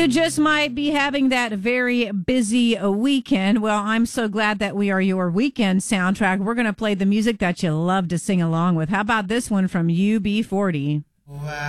You just might be having that very busy weekend. Well, I'm so glad that we are your weekend soundtrack. We're going to play the music that you love to sing along with. How about this one from UB40?